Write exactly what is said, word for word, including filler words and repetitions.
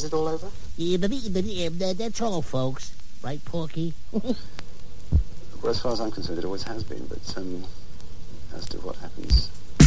it all over? Yeah, but, but yeah, that, that's all, folks. Right, Porky? Well, as far as I'm concerned, it always has been, but um, as to what happens